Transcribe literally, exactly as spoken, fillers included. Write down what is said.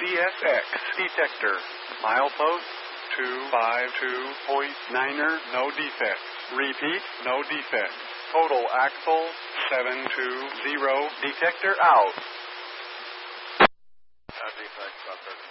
S X detector. Milepost two five two point niner, no defects. Repeat, no defects. Total axle seven two zero. Detector out. No defects, Doctor.